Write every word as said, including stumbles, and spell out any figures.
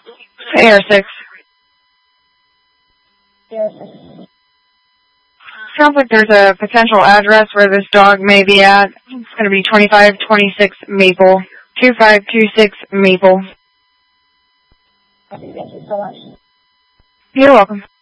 A R six. A R six. Sounds like there's a potential address where this dog may be at. It's going to be twenty-five twenty-six Maple. two five two six Maple. Thank you so much. You're welcome.